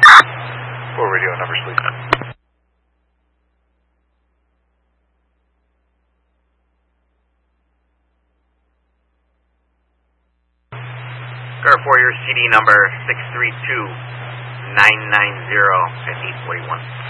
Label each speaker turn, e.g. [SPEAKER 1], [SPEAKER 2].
[SPEAKER 1] Full radio number sleep.
[SPEAKER 2] Square 4, your CD number 632990 at 841.